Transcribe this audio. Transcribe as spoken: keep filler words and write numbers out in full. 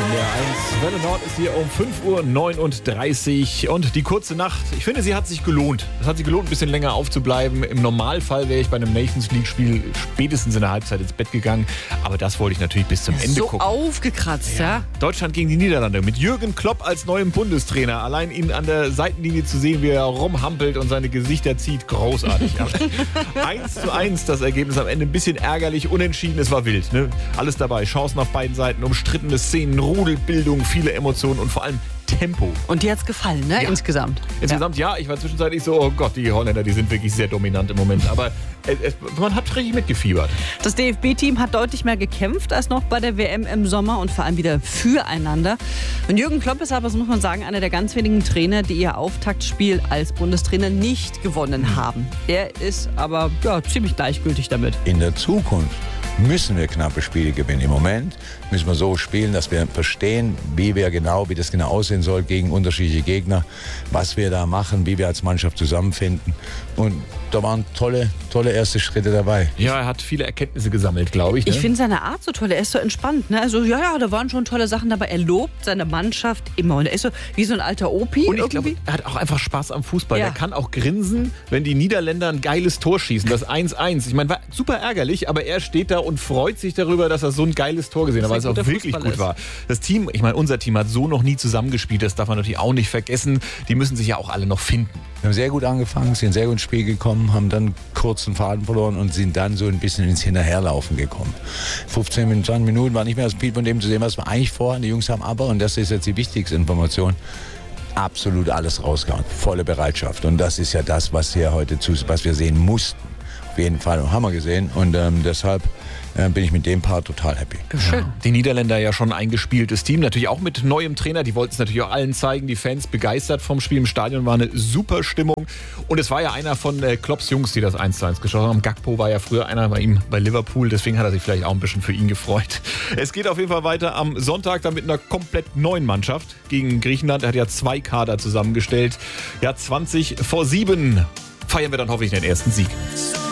W R eins. Welle Nord ist hier um fünf Uhr neununddreißig und die kurze Nacht, ich finde, sie hat sich gelohnt. Es hat sich gelohnt, ein bisschen länger aufzubleiben. Im Normalfall wäre ich bei einem Nations League-Spiel spätestens in der Halbzeit ins Bett gegangen. Aber das wollte ich natürlich bis zum Ende so gucken. So aufgekratzt, ja. ja. Deutschland gegen die Niederlande mit Jürgen Klopp als neuem Bundestrainer. Allein ihn an der Seitenlinie zu sehen, wie er rumhampelt und seine Gesichter zieht, großartig. eins zu eins das Ergebnis am Ende, ein bisschen ärgerlich, unentschieden, es war wild. Ne? Alles dabei, Chancen auf beiden Seiten, umstrittene Szenen, Rudelbildung, viele Emotionen und vor allem Tempo. Und dir hat's gefallen, ne? Ja. Insgesamt. Insgesamt ja. ja, ich war zwischenzeitlich so, oh Gott, die Holländer, die sind wirklich sehr dominant im Moment. Aber es, es, man hat richtig mitgefiebert. Das D F B-Team hat deutlich mehr gekämpft als noch bei der W M im Sommer und vor allem wieder füreinander. Und Jürgen Klopp ist aber, das muss man sagen, einer der ganz wenigen Trainer, die ihr Auftaktspiel als Bundestrainer nicht gewonnen haben. Er ist aber ja, ziemlich gleichgültig damit. In der Zukunft müssen wir knappe Spiele gewinnen. Im Moment müssen wir so spielen, dass wir verstehen, wie wir genau, wie das genau aussehen soll gegen unterschiedliche Gegner, was wir da machen, wie wir als Mannschaft zusammenfinden. Und da waren tolle, tolle erste Schritte dabei. Ja, er hat viele Erkenntnisse gesammelt, glaube ich. Ne? Ich finde seine Art so toll. Er ist so entspannt. Ne? Also ja, ja, da waren schon tolle Sachen dabei. Er lobt seine Mannschaft immer. Und er ist so wie so ein alter Opi. Und ich irgendwie. glaube, er hat auch einfach Spaß am Fußball. Ja. Er kann auch grinsen, wenn die Niederländer ein geiles Tor schießen. Das eins eins. Ich meine, war super ärgerlich, aber er steht da und freut sich darüber, dass er so ein geiles Tor gesehen hat, weil es auch wirklich gut war. Das Team, ich meine, unser Team hat so noch nie zusammengespielt. Das darf man natürlich auch nicht vergessen. Die müssen sich ja auch alle noch finden. Wir haben sehr gut angefangen, sind sehr gut ins Spiel gekommen, haben dann kurz den Faden verloren und sind dann so ein bisschen ins Hinterherlaufen gekommen. fünfzehn, zwanzig Minuten war nicht mehr so viel von dem zu sehen, was wir eigentlich vorhaben. Die Jungs haben aber, und das ist jetzt die wichtigste Information, absolut alles rausgehauen. Volle Bereitschaft. Und das ist ja das, was wir heute zu, was wir sehen mussten. Auf jeden Fall haben wir gesehen. Und ähm, deshalb äh, bin ich mit dem Part total happy. Schön. Ja. Die Niederländer ja schon ein eingespieltes Team. Natürlich auch mit neuem Trainer. Die wollten es natürlich auch allen zeigen. Die Fans begeistert vom Spiel. Im Stadion war eine super Stimmung. Und es war ja einer von äh, Klopps Jungs, die das eins zu eins geschossen haben. Gakpo war ja früher einer bei ihm bei Liverpool. Deswegen hat er sich vielleicht auch ein bisschen für ihn gefreut. Es geht auf jeden Fall weiter am Sonntag dann mit einer komplett neuen Mannschaft gegen Griechenland. Er hat ja zwei Kader zusammengestellt. Ja, zwanzig vor sieben feiern wir dann hoffentlich den ersten Sieg.